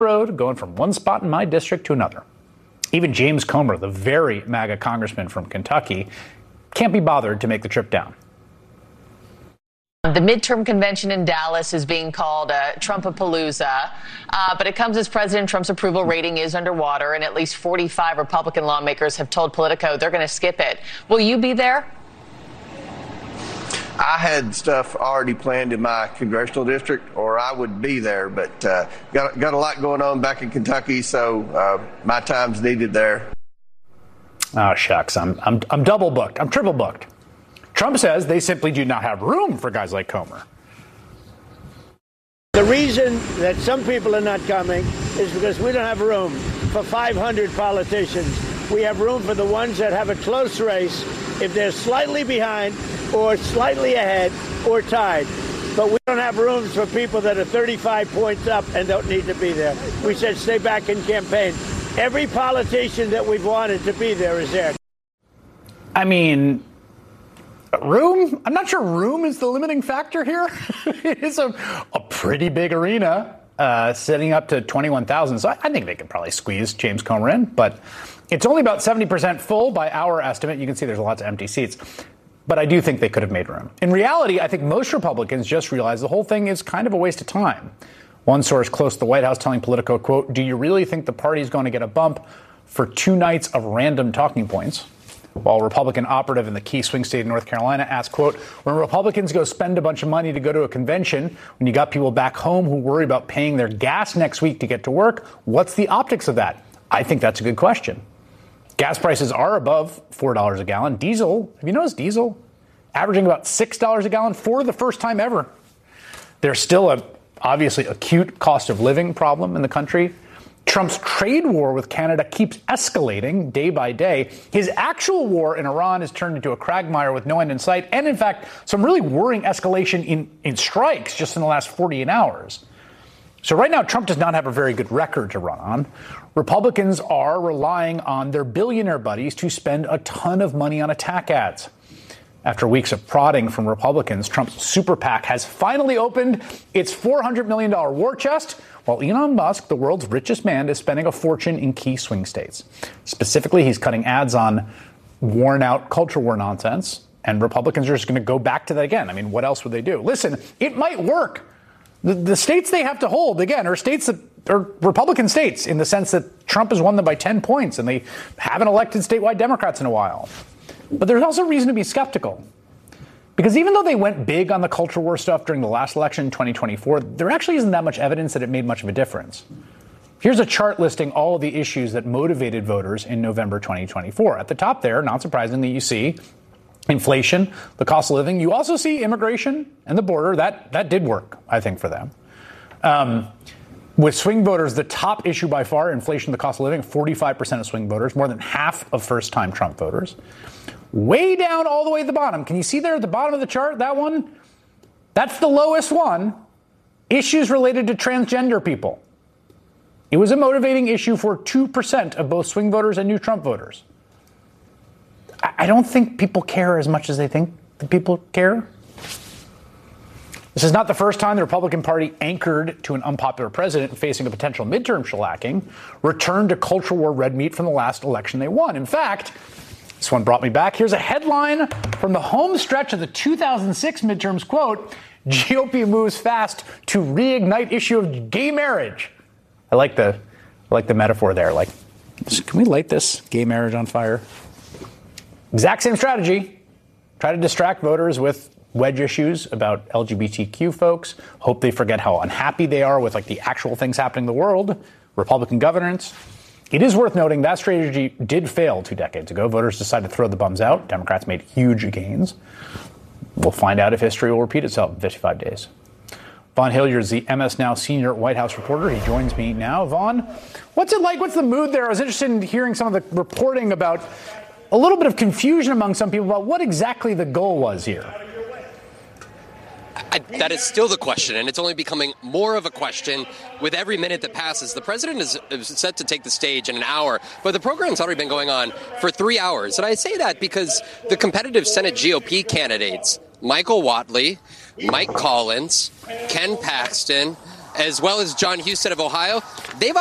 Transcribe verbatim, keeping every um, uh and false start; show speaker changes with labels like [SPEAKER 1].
[SPEAKER 1] road, going from one spot in my district to another. Even James Comer, the very MAGA congressman from Kentucky, can't be bothered to make the trip down.
[SPEAKER 2] The midterm convention in Dallas is being called a Trumpapalooza, uh, but it comes as President Trump's approval rating is underwater, and at least forty-five Republican lawmakers have told Politico they're going to skip it. Will you be there?
[SPEAKER 3] I had stuff already planned in my congressional district, or I would be there, but uh, got, got a lot going on back in Kentucky, so uh, my time's needed there.
[SPEAKER 1] Oh, shucks. I'm, I'm, I'm double booked. I'm triple booked. Trump says they simply do not have room for guys like Comer.
[SPEAKER 4] The reason that some people are not coming is because we don't have room for five hundred politicians. We have room for the ones that have a close race if they're slightly behind or slightly ahead or tied. But we don't have rooms for people that are thirty-five points up and don't need to be there. We said stay back in campaign. Every politician that we've wanted to be there is there.
[SPEAKER 1] I mean, room? I'm not sure room is the limiting factor here. It is a, a pretty big arena, uh, sitting up to twenty-one thousand. So I, I think they could probably squeeze James Comer in, but it's only about seventy percent full by our estimate. You can see there's lots of empty seats. But I do think they could have made room. In reality, I think most Republicans just realize the whole thing is kind of a waste of time. One source close to the White House telling Politico, quote, "Do you really think the party is going to get a bump for two nights of random talking points?" While a Republican operative in the key swing state of North Carolina asked, quote, "When Republicans go spend a bunch of money to go to a convention, when you got people back home who worry about paying their gas next week to get to work, what's the optics of that?" I think that's a good question. Gas prices are above four dollars a gallon. Diesel, have you noticed diesel? Averaging about six dollars a gallon for the first time ever. There's still a obviously acute cost of living problem in the country. Trump's trade war with Canada keeps escalating day by day. His actual war in Iran has turned into a quagmire with no end in sight. And in fact, some really worrying escalation in, in strikes just in the last forty-eight hours. So right now, Trump does not have a very good record to run on. Republicans are relying on their billionaire buddies to spend a ton of money on attack ads. After weeks of prodding from Republicans, Trump's super PAC has finally opened its four hundred million dollars war chest, while Elon Musk, the world's richest man, is spending a fortune in key swing states. Specifically, he's cutting ads on worn-out culture war nonsense, and Republicans are just going to go back to that again. I mean, what else would they do? Listen, it might work. The, the states they have to hold, again, are states that are Republican states in the sense that Trump has won them by ten points, and they haven't elected statewide Democrats in a while. But there's also reason to be skeptical. Because even though they went big on the culture war stuff during the last election in twenty twenty-four, there actually isn't that much evidence that it made much of a difference. Here's a chart listing all of the issues that motivated voters in November twenty twenty-four. At the top there, not surprisingly, you see inflation, the cost of living. You also see immigration and the border. That, that did work, I think, for them. Um, with swing voters, the top issue by far, inflation, the cost of living, forty-five percent of swing voters, more than half of first-time Trump voters. Way down all the way at the bottom. Can you see there at the bottom of the chart, that one? That's the lowest one. Issues related to transgender people. It was a motivating issue for two percent of both swing voters and new Trump voters. I don't think people care as much as they think that people care. This is not the first time the Republican Party, anchored to an unpopular president facing a potential midterm shellacking, returned to culture war red meat from the last election they won. In fact, this one brought me back. Here's a headline from the home stretch of the two thousand six midterms, quote, "G O P moves fast to reignite issue of gay marriage." I like the, I like the metaphor there. Like, can we light this gay marriage on fire? Exact same strategy. Try to distract voters with wedge issues about L G B T Q folks. Hope they forget how unhappy they are with like the actual things happening in the world. Republican governance. It is worth noting that strategy did fail two decades ago. Voters decided to throw the bums out. Democrats made huge gains. We'll find out if history will repeat itself in fifty-five days. Vaughn Hilliard is the M S Now senior White House reporter. He joins me now. Vaughn, what's it like? What's the mood there? I was interested in hearing some of the reporting about a little bit of confusion among some people about what exactly the goal was here.
[SPEAKER 5] I, that is still the question, and it's only becoming more of a question with every minute that passes. The president is, is set to take the stage in an hour, but the program's already been going on for three hours. And I say that because the competitive Senate G O P candidates, Michael Whatley, Mike Collins, Ken Paxton, as well as John Huston of Ohio, they've